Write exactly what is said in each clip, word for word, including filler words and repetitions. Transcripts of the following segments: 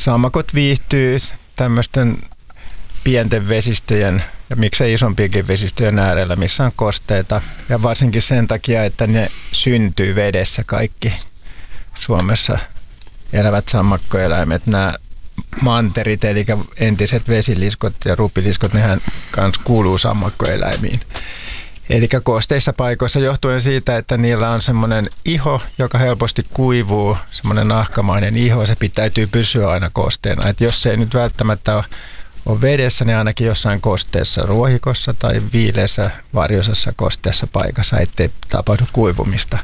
sammakot viihtyy tämmöisten pienten vesistöjen ja miksei isompienkin vesistöjen äärellä, missä on kosteita. Ja varsinkin sen takia, että ne syntyy vedessä kaikki Suomessa elävät sammakkoeläimet. Nämä manterit, eli entiset vesiliskot ja rupiliskot, nehän kans kuuluu sammakkoeläimiin. Eli kosteissa paikoissa johtuen siitä, että niillä on semmoinen iho, joka helposti kuivuu, semmoinen nahkamainen iho, se pitäytyy pysyä aina kosteena. Et jos se ei nyt välttämättä ole, ole vedessä, niin ainakin jossain kosteessa ruohikossa tai viileässä varjoisessa kosteessa paikassa, ettei tapahdu kuivumista.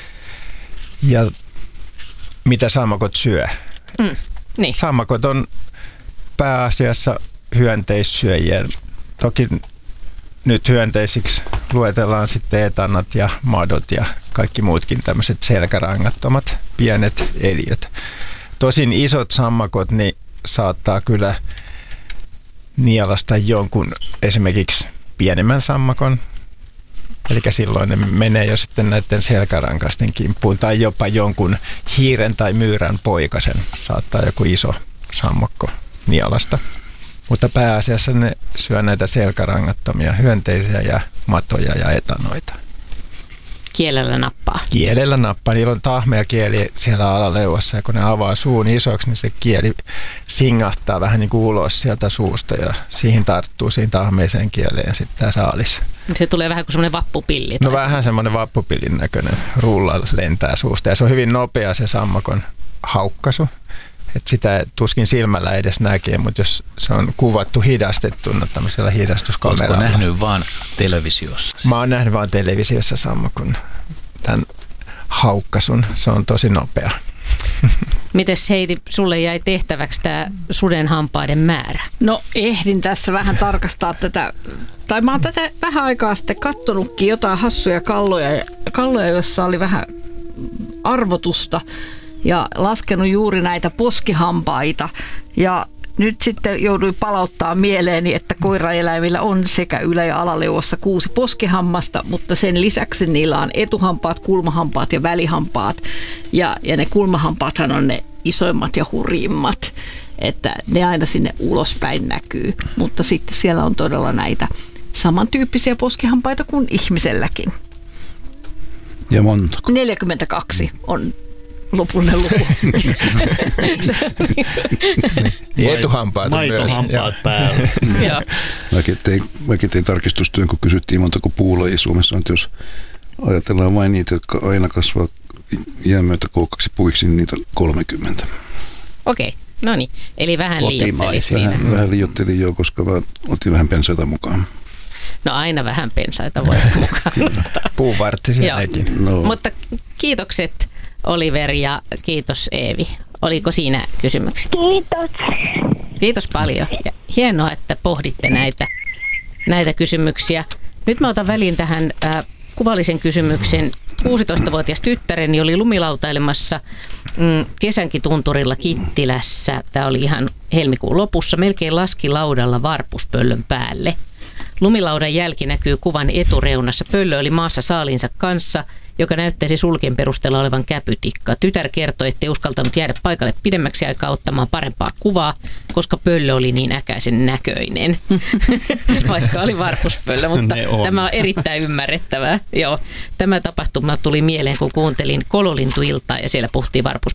Ja mitä sammakot syö? Mm, niin. Sammakot on pääasiassa hyönteissyöjiä. Toki nyt hyönteisiksi luetellaan sitten etanat ja madot ja kaikki muutkin tämmöiset selkärangattomat pienet eliöt. Tosin isot sammakot niin saattaa kyllä nielasta jonkun esimerkiksi pienemmän sammakon. Eli silloin ne menee jo sitten näiden selkärankaisten kimppuun tai jopa jonkun hiiren tai myyrän poikasen saattaa joku iso sammakko nielasta. Mutta pääasiassa ne syö näitä selkärangattomia hyönteisiä ja matoja ja etanoita. Kielellä nappaa. Kielellä nappaa. Niillä on tahmea kieli siellä alaleuassa ja kun ne avaa suun isoksi, niin se kieli singahtaa vähän niin kuin ulos sieltä suusta ja siihen tarttuu siihen tahmeeseen kieleen ja sitten tämä saalis. Se tulee vähän kuin semmoinen vappupilli. No vähän semmoinen vappupillin näköinen rulla lentää suusta ja se on hyvin nopea se sammakon haukkaisu. Että sitä tuskin silmällä edes näkee, mutta jos se on kuvattu hidastettuna tämmöisellä hidastuskameralla. Oletko nähnyt vaan televisiossa? Mä oon nähnyt vaan televisiossa sammakon tämän haukkaisun. Se on tosi nopea. Mites Heidi, sulle jäi tehtäväksi tämä suden hampaiden määrä? No ehdin tässä vähän tarkastaa tätä, tai mä oon tätä vähän aikaa sitten kattonutkin jotain hassuja kalloja, kalloja joissa oli vähän arvotusta. Ja laskenut juuri näitä poskihampaita ja nyt sitten jouduin palauttaa mieleeni, että koiraeläimillä on sekä ylä- ja alaleuvossa kuusi poskihammasta, mutta sen lisäksi niillä on etuhampaat, kulmahampaat ja välihampaat ja, ja ne kulmahampaathan on ne isoimmat ja hurjimmat, että ne aina sinne ulospäin näkyy, mutta sitten siellä on todella näitä samantyyppisiä poskihampaita kuin ihmiselläkin. Ja montako? neljäkymmentäkaksi on lopullinen luku. Etuhampaat on myös. Maitohampaat päällä. Mäkin tein, mäkin tein tarkistustyön, kun kysyttiin montako puulajia Suomessa on. Jos ajatellaan vain niitä, jotka aina kasvaa iän myötä kookaksi puiksi, niin niitä on kolmekymmentä. Okei, no niin. Eli vähän liioittelit siinä. Vähän, vähän liioittelin jo, koska mä otin vähän pensaita mukaan. No aina vähän pensaita voi mukaan. Puuvartti sielläkin. No. Mutta kiitokset Oliver ja kiitos Eevi. Oliko siinä kysymyksiä? Kiitos. Kiitos paljon. Ja hienoa, että pohditte näitä, näitä kysymyksiä. Nyt mä otan väliin tähän äh, kuvallisen kysymyksen. kuusitoistavuotias tyttäreni oli lumilautailemassa mm, kesänkin tunturilla Kittilässä. Tämä oli ihan helmikuun lopussa. Melkein laski laudalla varpuspöllön päälle. Lumilaudan jälki näkyy kuvan etureunassa. Pöllö oli maassa saaliinsa kanssa, joka näyttäisi sulkien perusteella olevan käpytikka. Tytär kertoi, ettei uskaltanut jäädä paikalle pidemmäksi aikaa ottamaan parempaa kuvaa, koska pöllö oli niin äkäisen näköinen, vaikka oli varpuspöllö, mutta on. Tämä on erittäin ymmärrettävää. Joo, tämä tapahtuma tuli mieleen, kun kuuntelin Kololintuiltaa ja siellä puhuttiin varpuspöllöstä.